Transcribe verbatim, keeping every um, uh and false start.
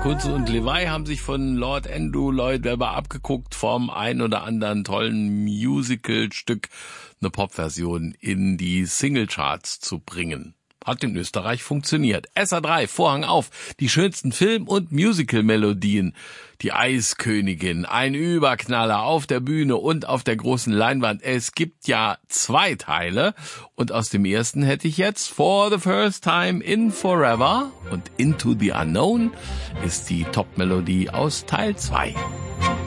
Kunze und Levi haben sich von Lord Andrew Lloyd Webber abgeguckt, vom ein oder anderen tollen Musical-Stück eine Popversion in die Singlecharts zu bringen. Hat in Österreich funktioniert. S A drei, Vorhang auf, die schönsten Film- und Musical-Melodien. Die Eiskönigin, ein Überknaller auf der Bühne und auf der großen Leinwand. Es gibt ja zwei Teile und aus dem ersten hätte ich jetzt For the First Time in Forever und Into the Unknown ist die Top-Melodie aus Teil zwei.